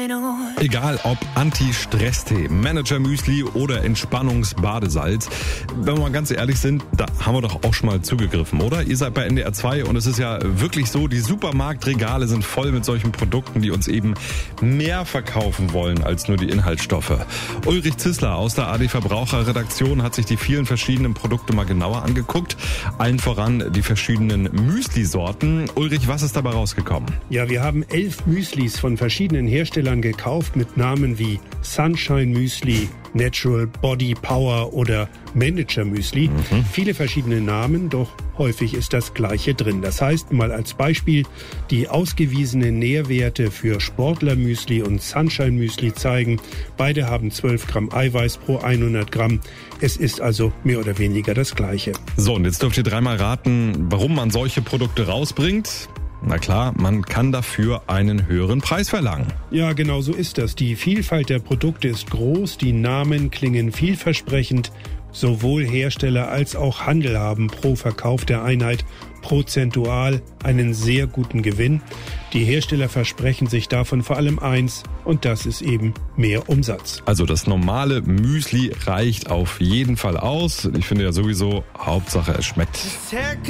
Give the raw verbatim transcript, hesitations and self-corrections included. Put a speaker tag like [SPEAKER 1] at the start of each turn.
[SPEAKER 1] Egal ob Anti-Stress-Tee, Manager-Müsli oder Entspannungsbadesalz, wenn wir mal ganz ehrlich sind, da haben wir doch auch schon mal zugegriffen, oder? Ihr seid bei N D R zwei und es ist ja wirklich so, die Supermarktregale sind voll mit solchen Produkten, die uns eben mehr verkaufen wollen als nur die Inhaltsstoffe. Ulrich Zissler aus der A D Verbraucherredaktion hat sich die vielen verschiedenen Produkte mal genauer angeguckt, allen voran die verschiedenen Müsli-Sorten. Ulrich, was ist dabei rausgekommen?
[SPEAKER 2] Ja, wir haben elf Müslis von verschiedenen Herstellern gekauft mit Namen wie Sunshine Müsli, Natural Body Power oder Manager Müsli. Mhm. Viele verschiedene Namen, doch häufig ist das Gleiche drin. Das heißt, mal als Beispiel, die ausgewiesenen Nährwerte für Sportler Müsli und Sunshine Müsli zeigen, beide haben zwölf Gramm Eiweiß pro hundert Gramm. Es ist also mehr oder weniger das Gleiche.
[SPEAKER 1] So, und jetzt dürft ihr dreimal raten, warum man solche Produkte rausbringt. Na klar, man kann dafür einen höheren Preis verlangen.
[SPEAKER 2] Ja, genau so ist das. Die Vielfalt der Produkte ist groß, die Namen klingen vielversprechend. Sowohl Hersteller als auch Handel haben pro Verkauf der Einheit prozentual einen sehr guten Gewinn. Die Hersteller versprechen sich davon vor allem eins, und das ist eben mehr Umsatz.
[SPEAKER 1] Also das normale Müsli reicht auf jeden Fall aus. Ich finde ja sowieso, Hauptsache es schmeckt.